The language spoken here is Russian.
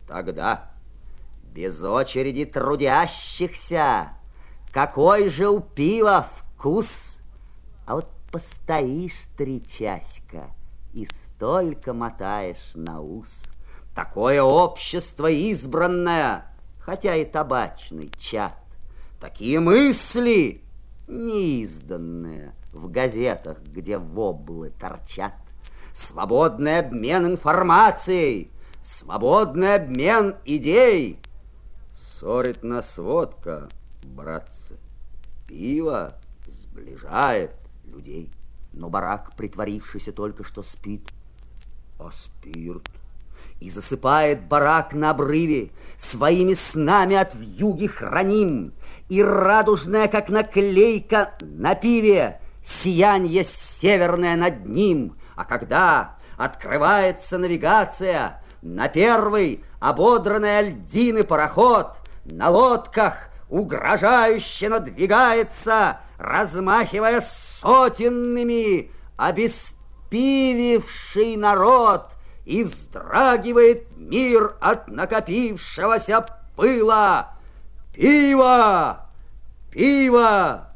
Тогда без очереди трудящихся какой же у пива вкус? А вот постоишь 3 часика и столько мотаешь на ус. Такое общество избранное, хотя и табачный чад. Такие мысли неизданные в газетах, где воблы торчат. Свободный обмен информацией, свободный обмен идей. Ссорит нас водка, братцы, пиво сближает людей. Но барак, притворившийся только что, спит, а спирт. И засыпает барак на обрыве, своими снами от вьюги храним. И радужная, как наклейка на пиве, сиянье северное над ним. А когда открывается навигация на первый ободранный альдины пароход, на лодках угрожающе надвигается, размахивая сотенными, обеспививший народ, и вздрагивает мир от накопившегося пыла. Пиво! Пиво!